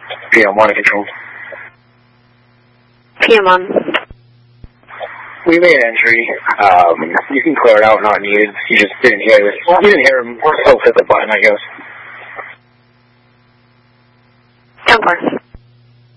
PM1 control. PM1. We made an entry. You can clear it out, not needed. You just didn't hear it. You didn't hear him so hit the button, I guess. 10-4.